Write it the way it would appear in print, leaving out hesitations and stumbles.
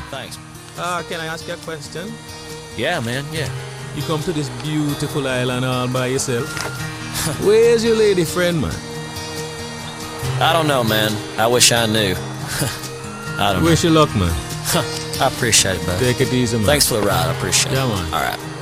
Thanks. Can I ask you a question? Yeah, man, yeah. You come to this beautiful island all by yourself? Where's your lady friend, man? I don't know, man. I wish I knew. I don't know. Wish you luck, man. I appreciate it, bud. Take it easy, man. Thanks for the ride. I appreciate it. Yeah, man. All right.